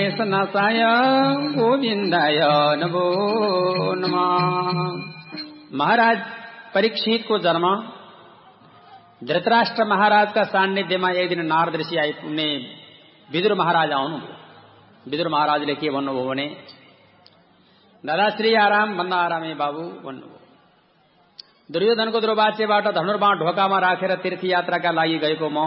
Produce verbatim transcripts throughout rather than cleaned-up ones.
सनासाय गोविंदाय नमो नमः। महाराज परीक्षित को जन्म धृतराष्ट्र महाराज का सान्निध्य में एक दिन नारद ऋषि आए पुण्य विदुर महाराज आउनुभयो। विदुर महाराजले के भन्नुभयो भने दादा श्री आराम भन्दा आरामे बाबु भन्नुभयो। दुर्योधनको दुर्वाच्यबाट धनुर्बाण ढोकामा राखेर तीर्थ यात्राका लागि गएको म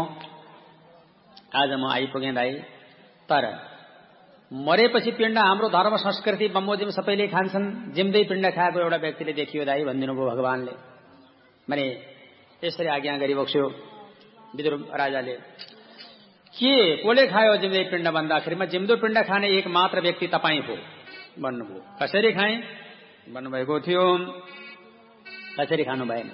आज म आइपुगे दाइ। तर मरेपछि पिण्ड हाम्रो धर्म संस्कृति बमोजिम सबैले खान्छन्, जिम्दै पिण्ड खाएको एउटा व्यक्तिले देखियो दाइ भनिदिनु भयो भगवानले। भने यसरी आज्ञा गरिबक्स्यो विदुर राजाले। के कोले खायो जिम्दै पिण्ड भन्दाखेरिमा जिम्दो पिण्ड खाने एक मात्र व्यक्ति तपाईँ हो भन्नुभयो। कसरी खाए भन्नुभएको थियो। कसरी खानु भएन,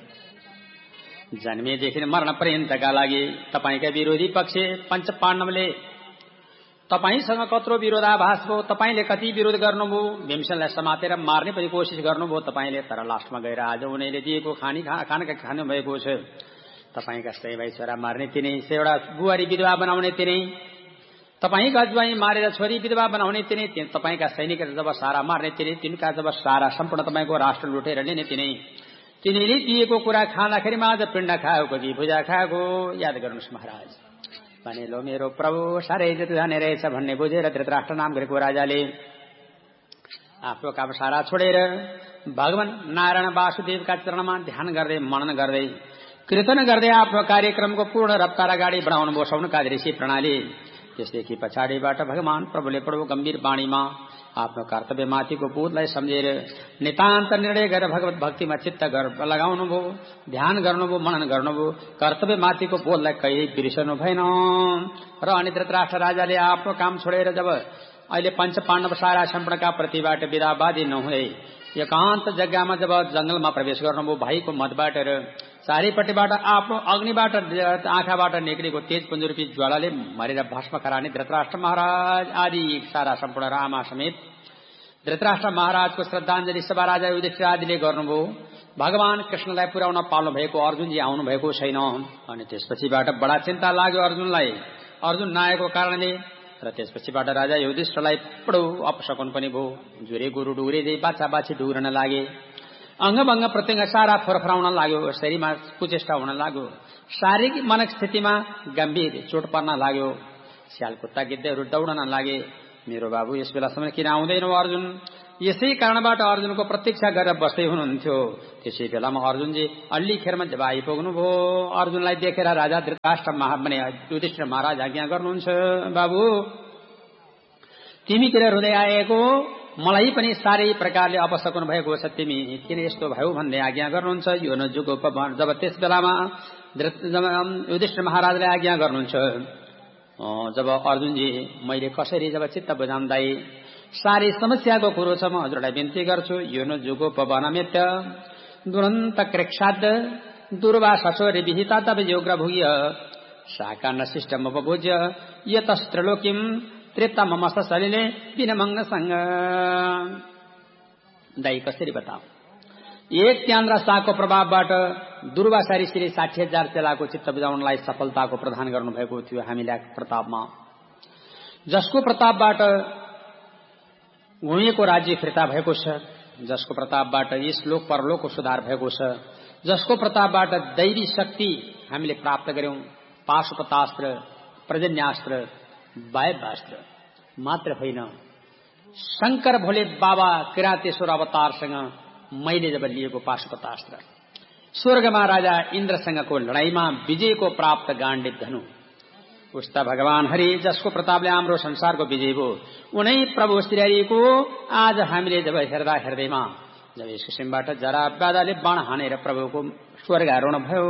जन्मेदेखि मरण पर्यन्तका लागि तपाईका विरोधी पक्ष पञ्च पाण्डवले तपाईसँग कत्रो विरोधाभास भयो, तपाईले कति विरोध गर्नुभयो, भीमसेनलाई समातेर मार्ने पनि कोसिस गर्नुभयो तपाईले, तर लास्टमा गएर आज उनीले दिएको खानी खानका खानु भएको छ। तपाईका सय भाइ छोरा मार्ने तिनै, एउटा बुहारी विधवा बनाउने तिनै, तपाईका ज्वाइँ मारेर छोरी विधवा बनाउने तिनै, तपाईका सैनिक जब सारा मार्ने तिनै, तिनका जब सारा सम्पूर्ण तपाईको राष्ट्र लुटेर लिने तिनै, तिनीले दिएको कुरा खाँदाखेरिमा आज पिण्ड खाएको कि भुजा खाएको याद गर्नुहोस् महाराज भने। लो मेरो प्रभु साह्रै जति जाने रहेछ भन्ने बुझेर धृतराष्ट्र नाम गरेको राजाले आफ्नो काम सारा छोडेर भगवान नारायण वासुदेवका चरणमा ध्यान गर्दै मनन गर्दै कीर्तन गर्दै आफ्नो कार्यक्रमको पूर्ण रफ्तार अगाडि बढाउनु भयो सौनकादि ऋषि प्रणाली। त्यसदेखि पछाडिबाट भगवान प्रभुले प्रभु गम्भीर वाणीमा आफ्नो कर्तव्यमाथिको बोधलाई सम्झेर नितान्त निर्णय गरेर भगवत भक्तिमा चित्त लगाउनु भयो, ध्यान गर्नुभयो, मनन गर्नुभयो। कर्तव्यमाथिको बोधलाई कहिल्यै बिर्सनु भएन। र अनि धृतराष्ट्र राजाले आफ्नो काम छोडेर जब अहिले पञ्च पाण्डव सारा सम्पूर्णका प्रतिबाट विदावादी नहुँदै एकान्त जग्गामा जब जंगलमा प्रवेश गर्नुभयो, भाइको मत बाटेर चारैपट्टिबाट आफ्नो अग्निबाट आँखाबाट निक्लेको तेज पुञ्जरूपी ज्वालाले मरेर भस्म खरानी धृतराष्ट्र महाराज आदि सारा सम्पूर्ण रामा समेत धृतराष्ट्र महाराजको श्रद्धाञ्जली सभा राजा युधिष्ठिर आदिले गर्नुभयो। भगवान कृष्णलाई पुर्याउन पाल्नु भएको अर्जुनजी आउनु भएको छैन। अनि त्यसपछिबाट बडा चिन्ता लाग्यो अर्जुनलाई, अर्जुन नआएको कारणले। र त्यसपछिबाट राजा युधिष्ठिरलाई बडो अपशकुन पनि भयो। जुरे गुरु डुग्रे जै बाछा बाछी डुग्रन लागे, अंगभंग प्रत्यंग सारा फरफराउन लाग्यो, शरीरमा कुचेष्टा हुन लाग्यो, शारीरिक मानक स्थितिमा गम्भीर चोट पर्न लाग्यो। स्याल कुत्ता गिद्धहरू दौडन लागे। मेरो बाबु यस बेलासम्म किन आउँदैनौ अर्जुन? यसै कारणबाट अर्जुनको प्रतीक्षा गरेर बस्दै हुनुहुन्थ्यो। त्यसै बेलामा अर्जुनजी अल्ली खेरमा जब आइपुग्नु भयो, अर्जुनलाई देखेर राजा धृतराष्ट्र महामने युधिष्ठिर महाराज आज्ञा गर्नुहुन्छ, बाबु तिमी किन रुँदै आएको? मलाई पनि साह्रै प्रकारले अपशकुन भएको छ, तिमी किन यस्तो भयो भन्ने आज्ञा गर्नुहुन्छ। यो न जुगो जब त्यस बेलामा युधिष्ठिर महाराजले आज्ञा गर्नुहुन्छ, जब अर्जुनजी मैले कसरी जब चित्त बुझाउँदै सारी समस्याको कुरो छ, म हजुरलाई बिन्ती गर्छु। यो न जुगो पवनमित्य दुरन्त कृक्षाद दुर्वासोरि विहिता तब योग्र भूय शाका न सिष्टम उपभुज्य यतस्त्रलोकिम त्रेता मम सलिले विनमंग संग। दाई कसरी बताऊ? एक त्यान र साको प्रभावबाट दुर्वासा ऋषिले साठी हजार चेलाको चित्त बुझाउनलाई सफलताको प्रदान गर्नुभएको थियो हामीलाई प्रतापमा, जसको प्रतापबाट भूमिको राज्य फिर्ता भएको छ, जसको प्रतापबाट यस लोक परलोकको सुधार भएको छ, जसको प्रतापबाट दैवी शक्ति हामीले प्राप्त गर्यौं। पाशुपतास्त्र, प्रजन्यास्त्र, वायव्यास्त्र मात्र होइन, शंकर भोले बाबा किरातेश्वर अवतारसँग मैले जब लिएको पाशुपतास्त्र, स्वर्गमा राजा इन्द्रसँगको लडाईँमा विजयको प्राप्त गाण्डीव धनु, उस्ता भगवान हरि जसको प्रतापले हाम्रो संसारको विजय भयो, उनै प्रभु श्रीहरिको आज हामीले जब हेर्दा हेर्दैमा जब यस किसिमबाट जरा बाधाले बाण हानेर प्रभुको स्वर्गारोहण भयो।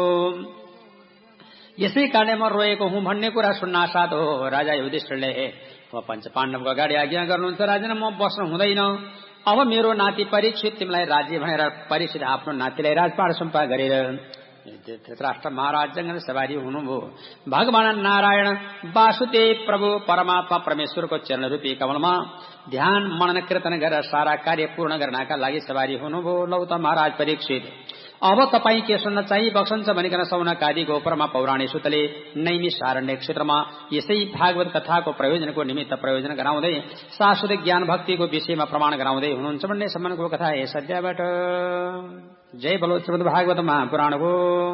यसै कारणले म रोएको हुँ भन्ने कुरा सुन्नासाथ हो राजा युधिष्ठिरले अब पञ्च पाण्डवको अगाडि आज्ञा गर्नुहुन्छ, राजन म बस्न हुँदैन, अब मेरो नाति परीक्षित तिमीलाई राज्य भनेर परीक्षित आफ्नो नातिलाई राजपाट सुम्पा गरेर धृतराष्ट्र महाराज जंगल सवारी हुनुभयो। भगवान नारायण वासुदेव प्रभु परमात्मा परमेश्वरको चरण रूपी कमलमा ध्यान मनन कीर्तन गरेर सारा कार्य पूर्ण गर्नका लागि सवारी हुनुभयो। लौ त महाराज परीक्षित अब तपाईँ के सुन्न चाहिँ बक्सन्छ भनिकन सौनकादि गोपुरमा पौराणिक सूतले नैमिषारण्य क्षेत्रमा यसै भागवत कथाको प्रयोजनको निमित्त प्रयोजन गराउँदै शाश्वत ज्ञान भक्तिको विषयमा प्रमाण गराउँदै हुनुहुन्छ भन्ने सम्मानको कथा यस अध्यायबाट। जय बोलो श्रीमद् भागवत महापुराणको।